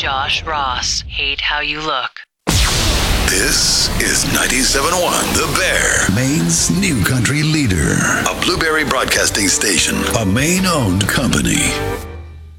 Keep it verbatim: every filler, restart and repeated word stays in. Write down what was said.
Josh Ross. Hate How You Look. This is ninety-seven point one The Bear, Maine's new country leader. A Blueberry Broadcasting Station, a Maine-owned company.